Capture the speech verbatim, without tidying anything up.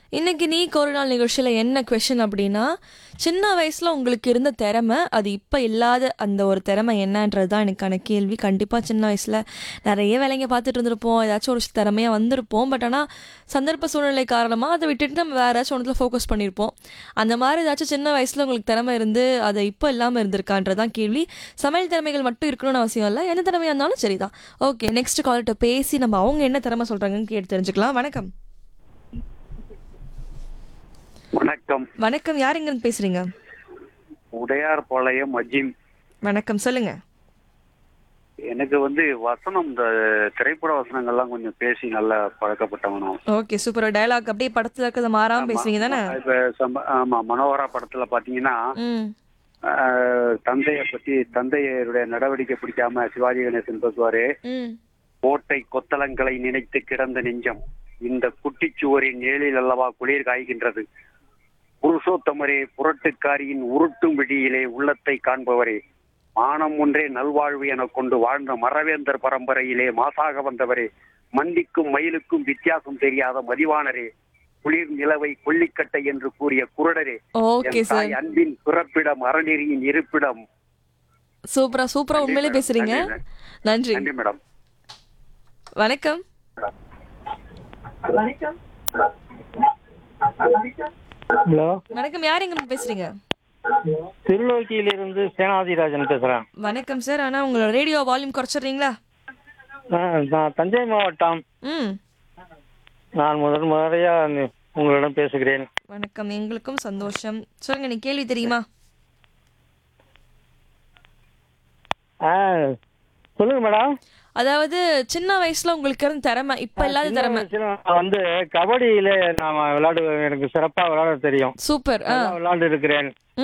இன்னைக்கு நீ ஒரு நாள் நிகழ்ச்சியில் என்ன கொஷின் அப்படின்னா, சின்ன வயசில் உங்களுக்கு இருந்த திறமை அது இப்போ இல்லாத அந்த ஒரு திறமை என்னன்றது தான் எனக்கான கேள்வி. கண்டிப்பாக சின்ன வயசில் நிறைய வேலைங்க பார்த்துட்டு இருந்திருப்போம், ஏதாச்சும் ஒரு திறமையாக வந்திருப்போம். பட் ஆனால் சந்தர்ப்ப சூழ்நிலை காரணமாக அதை விட்டுட்டு நம்ம வேறு ஏதாச்சும் ஒன்றத்தில் ஃபோக்கஸ் பண்ணியிருப்போம். அந்த மாதிரி ஏதாச்சும் சின்ன வயசில் உங்களுக்கு திறமை இருந்து அதை இப்போ இல்லாமல் இருந்திருக்கான்றது தான் கேள்வி. சமையல் திறமைகள் மட்டும் இருக்கணும்னு அவசியம் இல்லை, எந்த திறமையாக இருந்தாலும் சரி தான். ஓகே, நெக்ஸ்ட் கால்கிட்ட பேசி நம்ம அவங்க என்ன திறமை சொல்கிறாங்கன்னு கேட்டு தெரிஞ்சுக்கலாம். வணக்கம். வணக்கம். வணக்கம், யார் எங்கன்னு பேசுறீங்க? உடையார் பாளையம் அஜிம். வணக்கம், சொல்லுங்க. எனக்கு வந்து வசனம், இந்த திரைப்பட வசனங்கள்லாம் கொஞ்சம் பேசி நல்லா பழக்கப்பட்டவனும். Okay, super. டயலாக் அப்படியே படத்துல இருக்கிறத மாறாம பேசுவீங்க தானே? இப்ப சம்ப- ஆமா, மனோகரா படத்துல பாத்தீங்கன்னா ம். ஆஹ், தந்தைய பத்தி, தந்தையருடைய நடவடிக்கை பிடிக்காம சிவாஜி கணேசன் பேசுவாரு. ம். கோட்டை கொத்தளங்களை நினைத்து கிடந்த நெஞ்சம் இந்த குட்டிச்சுவரின் ஏழில் அல்லவா குளிர் காய்கின்றது. புருஷோத்தமரே, புரட்டுக்காரியின் உருட்டும் விடியிலே உள்ளத்தை காண்பவரே, மானம் ஒன்றே நல்வாழ்வு என கொண்டு வாழ்ந்த மறவேந்தர் பரம்பரையிலே மாசாக வந்தவரே, மண்டிக்கும் மயிலுக்கும் வித்தியாசம் தெரியாத மதிவானரே, குளிர் நிலவை கொல்லிக்கட்டை என்று கூறிய குருடரே, ஓகே என் சார், தாய் அன்பின் பிறப்பிடம், அறநெறியின் இருப்பிடம். சூப்பரா சூப்பரா நன்றி உண்மையிலே மேடம். பேசுறீங்க. நன்றி. நன்றி. நன்றி மேடம். வணக்கம். ஹலோ, வணக்கம், யார் எங்கன்னு பேசுறீங்க? திருநோக்கியிலிருந்து சேனாதிராஜன் பேசுறேன். வணக்கம் சார். ஆனா உங்களோட ரேடியோ வால்யூம் குறைச்சிடுறீங்களா? நான் நான் தஞ்சை மாவட்டம். ம். நான் முதல் முறையா நி- உங்களிடம் பேசுகிறேன். வணக்கம், எங்களுக்கும் சந்தோஷம். சொல்லுங்க, நீ கேள்வி தெரியுமா? ஆ, சொல்லுங்க மேடம். அதாவது சின்ன வயசுல உங்களுக்கு இருந்த திறமை இப்ப இல்லாத சின்ன திறமை. வயசுல நான் வந்து கபடியில நான் விளையாடு எனக்கு சிறப்பா விளையாட தெரியும். சூப்பர். ஆ. நல்லா விளையாண்டு இருக்கிறேன்.